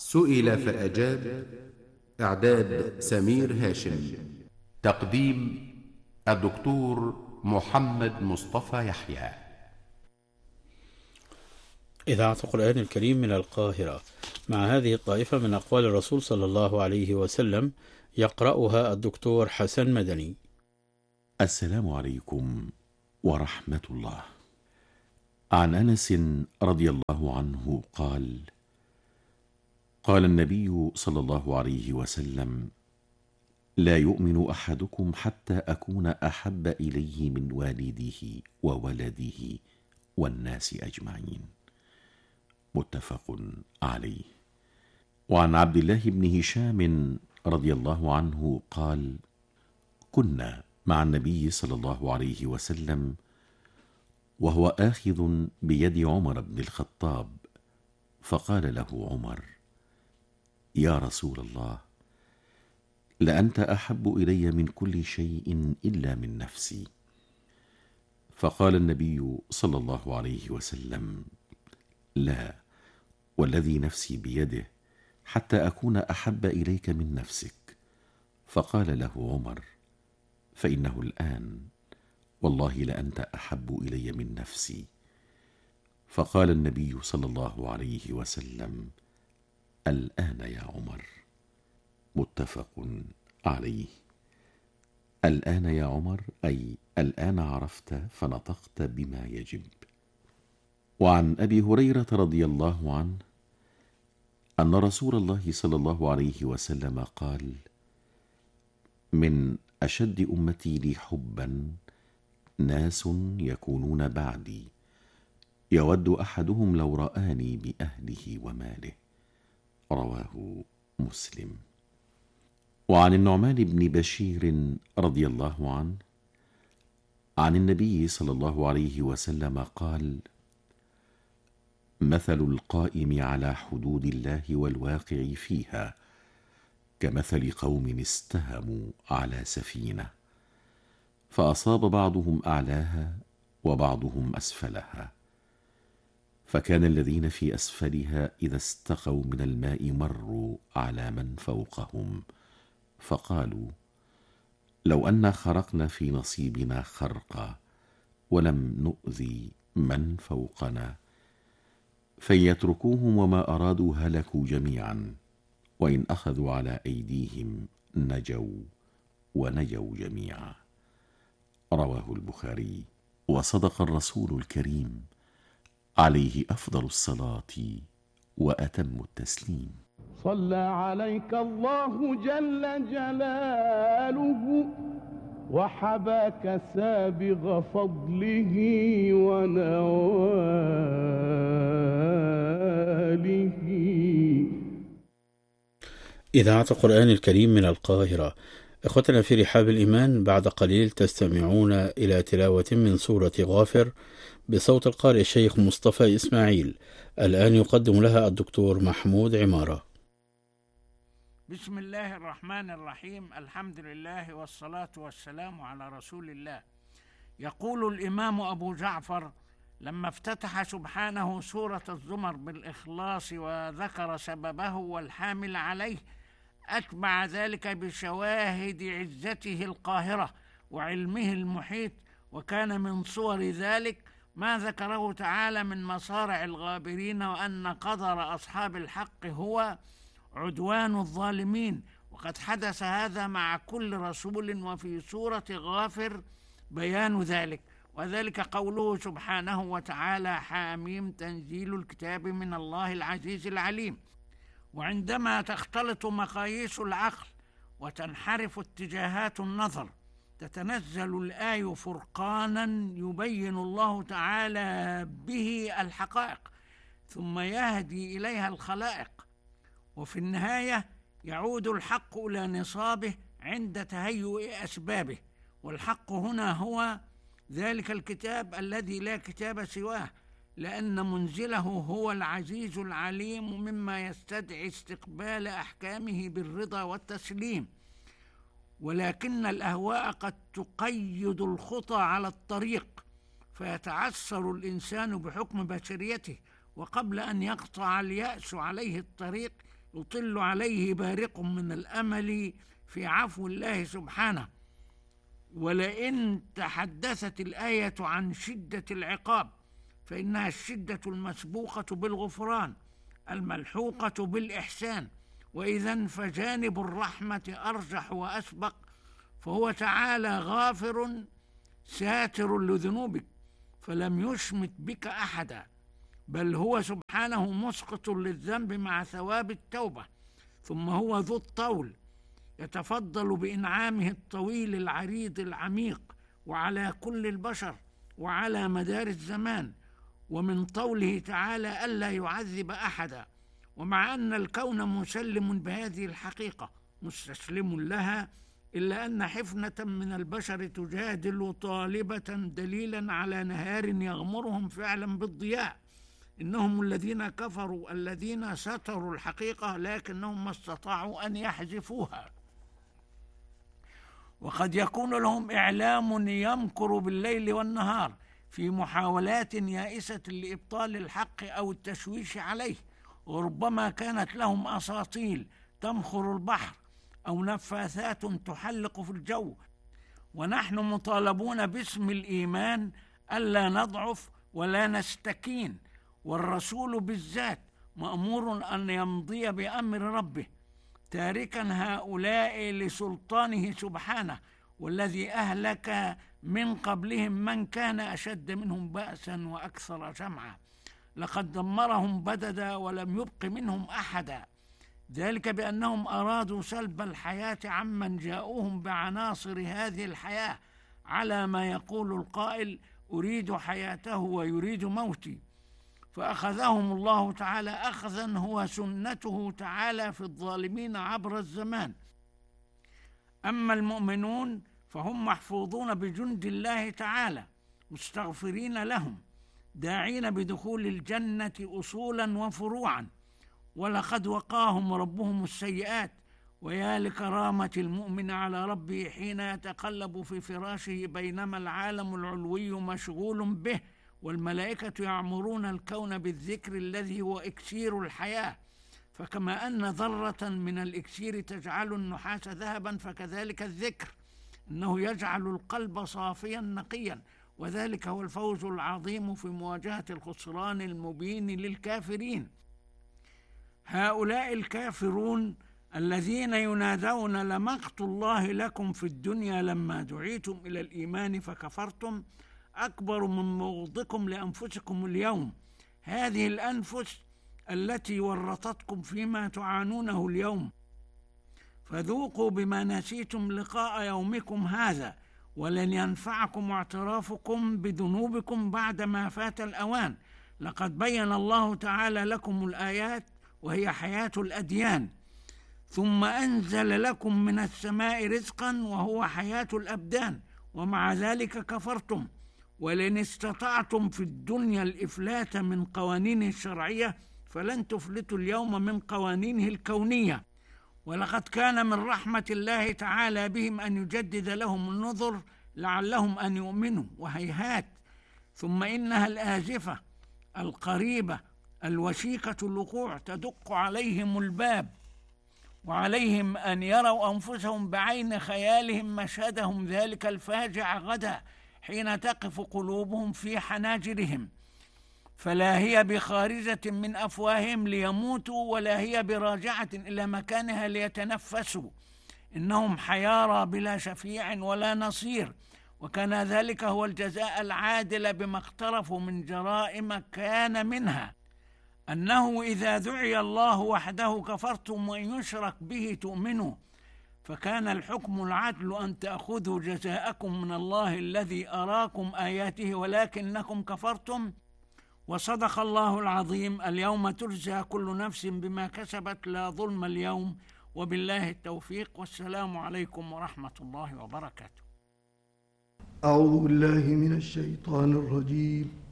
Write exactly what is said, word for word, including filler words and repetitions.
سئل فأجاب. إعداد سمير هاشم. تقديم الدكتور محمد مصطفى يحيى. إذاعة القرآن الكريم من القاهرة، مع هذه الطائفة من أقوال الرسول صلى الله عليه وسلم، يقرأها الدكتور حسن مدني. السلام عليكم ورحمة الله. عن أنس رضي الله عنه قال: قال النبي صلى الله عليه وسلم: لا يؤمن أحدكم حتى أكون أحب إليه من والده وولده والناس أجمعين. متفق عليه. وعن عبد الله بن هشام رضي الله عنه قال: كنا مع النبي صلى الله عليه وسلم وهو آخذ بيد عمر بن الخطاب، فقال له عمر: يا رسول الله، لأنت أحب إلي من كل شيء إلا من نفسي. فقال النبي صلى الله عليه وسلم: لا، والذي نفسي بيده، حتى أكون أحب إليك من نفسك. فقال له عمر: فإنه الآن، والله لأنت أحب إلي من نفسي. فقال النبي صلى الله عليه وسلم: الآن يا عمر. متفق عليه. الآن يا عمر أي الآن عرفت فنطقت بما يجب. وعن أبي هريرة رضي الله عنه أن رسول الله صلى الله عليه وسلم قال: من أشد أمتي لي حبا ناس يكونون بعدي، يود أحدهم لو رآني بأهله وماله. رواه مسلم. وعن النعمان بن بشير رضي الله عنه عن النبي صلى الله عليه وسلم قال: مثل القائم على حدود الله والواقع فيها كمثل قوم استهموا على سفينة، فأصاب بعضهم أعلاها وبعضهم أسفلها، فكان الذين في أسفلها إذا استقوا من الماء مروا على من فوقهم، فقالوا: لو أن خرقنا في نصيبنا خرقا ولم نؤذي من فوقنا، فيتركوهم وما أرادوا هلكوا جميعا، وإن أخذوا على أيديهم نجوا ونجوا جميعا. رواه البخاري. وصدق الرسول الكريم عليه أفضل الصلاة وأتم التسليم. صلى عليك الله جل جلاله وحباك سابغ فضله ونواله. إذاعة القرآن الكريم من القاهرة. إخوتنا في رحاب الإيمان، بعد قليل تستمعون إلى تلاوة من سورة غافر بصوت القارئ الشيخ مصطفى إسماعيل. الآن يقدم لها الدكتور محمود عمارة. بسم الله الرحمن الرحيم. الحمد لله والصلاة والسلام على رسول الله. يقول الإمام أبو جعفر لما افتتح سبحانه سورة الزمر بالإخلاص وذكر سببه والحامل عليه، أتبع ذلك بشواهد عزته القاهرة وعلمه المحيط، وكان من صور ذلك ما ذكره تعالى من مصارع الغابرين، وأن قدر أصحاب الحق هو عدوان الظالمين، وقد حدث هذا مع كل رسول، وفي سورة غافر بيان ذلك، وذلك قوله سبحانه وتعالى: حاميم تنزيل الكتاب من الله العزيز العليم. وعندما تختلط مقاييس العقل وتنحرف اتجاهات النظر، تتنزل الآية فرقانا يبين الله تعالى به الحقائق، ثم يهدي إليها الخلائق، وفي النهاية يعود الحق إلى نصابه عند تهيؤ أسبابه. والحق هنا هو ذلك الكتاب الذي لا كتاب سواه، لأن منزله هو العزيز العليم، مما يستدعي استقبال أحكامه بالرضا والتسليم. ولكن الأهواء قد تقيد الخطى على الطريق، فيتعثر الإنسان بحكم بشريته، وقبل أن يقطع اليأس عليه الطريق يطل عليه بارق من الأمل في عفو الله سبحانه. ولئن تحدثت الآية عن شدة العقاب فإنها الشدة المسبوقة بالغفران الملحوقة بالإحسان، وإذا فجانب الرحمة أرجح وأسبق، فهو تعالى غافر ساتر لذنوبك فلم يشمت بك أحدا، بل هو سبحانه مسقط للذنب مع ثواب التوبة. ثم هو ذو الطول يتفضل بإنعامه الطويل العريض العميق وعلى كل البشر وعلى مدار الزمان، ومن طوله تعالى ألا يعذب أحدا. ومع أن الكون مسلم بهذه الحقيقة مستسلم لها، إلا أن حفنة من البشر تجادل طالبة دليلا على نهار يغمرهم فعلا بالضياء. إنهم الذين كفروا الذين ستروا الحقيقة لكنهم ما استطاعوا أن يحذفوها. وقد يكون لهم إعلام يمكر بالليل والنهار في محاولات يائسة لإبطال الحق أو التشويش عليه، وربما كانت لهم أساطيل تمخر البحر أو نفاثات تحلق في الجو. ونحن مطالبون باسم الإيمان ألا نضعف ولا نستكين، والرسول بالذات مأمور أن يمضي بأمر ربه تاركا هؤلاء لسلطانه سبحانه، والذي أهلك من قبلهم من كان أشد منهم بأسا وأكثر جمعا، لقد دمرهم بددا ولم يبق منهم أحدا، ذلك بأنهم أرادوا سلب الحياة عمن جاءوهم بعناصر هذه الحياة، على ما يقول القائل أريد حياته ويريد موتي، فأخذهم الله تعالى أخذا هو سنته تعالى في الظالمين عبر الزمان. أما المؤمنون فهم محفوظون بجند الله تعالى مستغفرين لهم داعين بدخول الجنة أصولا وفروعا، ولقد وقاهم ربهم السيئات. ويا لكرامة المؤمن على ربه حين يتقلب في فراشه بينما العالم العلوي مشغول به والملائكة يعمرون الكون بالذكر الذي هو إكسير الحياة. فكما أن ذرة من الإكسير تجعل النحاس ذهبا فكذلك الذكر إنه يجعل القلب صافيا نقيا، وذلك هو الفوز العظيم في مواجهة الخسران المبين للكافرين. هؤلاء الكافرون الذين ينادون لمقت الله لكم في الدنيا لما دعيتم إلى الإيمان فكفرتم أكبر من بغضكم لأنفسكم اليوم، هذه الأنفس التي ورطتكم فيما تعانونه اليوم، فذوقوا بما نسيتم لقاء يومكم هذا، ولن ينفعكم اعترافكم بذنوبكم بعدما فات الأوان. لقد بين الله تعالى لكم الآيات وهي حياة الأديان، ثم أنزل لكم من السماء رزقا وهو حياة الأبدان، ومع ذلك كفرتم. ولن استطعتم في الدنيا الإفلات من قوانينه الشرعية فلن تفلتوا اليوم من قوانينه الكونية. ولقد كان من رحمة الله تعالى بهم أن يجدد لهم النذر لعلهم أن يؤمنوا، وهيهات. ثم إنها الآزفة القريبة الوشيكة الوقوع تدق عليهم الباب، وعليهم أن يروا أنفسهم بعين خيالهم مشهدهم ذلك الفاجع غدا حين تقف قلوبهم في حناجرهم، فلا هي بخارجة من أفواههم ليموتوا ولا هي براجعة إلى مكانها ليتنفسوا، إنهم حيارى بلا شفيع ولا نصير. وكان ذلك هو الجزاء العادل بما اقترفوا من جرائم كان منها أنه إذا دعي الله وحده كفرتم وإن يشرك به تؤمنوا، فكان الحكم العدل أن تأخذوا جزاءكم من الله الذي أراكم آياته ولكنكم كفرتم. وصدق الله العظيم. اليوم تجزى كل نفس بما كسبت لا ظلم اليوم، وبالله التوفيق، والسلام عليكم ورحمة الله وبركاته. أعوذ بالله من الشيطان الرجيم.